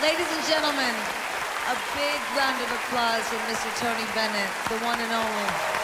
Ladies and gentlemen, a big round of applause for Mr. Tony Bennett, the one and only.